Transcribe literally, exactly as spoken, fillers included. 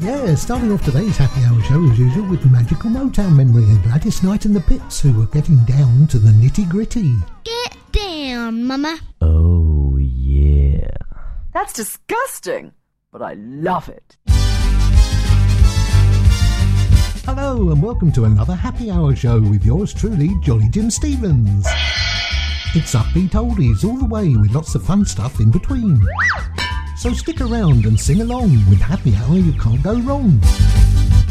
Yeah, starting off today's Happy Hour show as usual with Magical Motown memory and Gladys Knight and the Pips, who were getting down to the nitty gritty. Get down, Mama. Oh, yeah. That's disgusting, but I love it. Hello and welcome to another Happy Hour show with yours truly, Jolly Jim Stevens. It's upbeat oldies all the way with lots of fun stuff in between. So stick around and sing along with Happy Hour, you can't go wrong.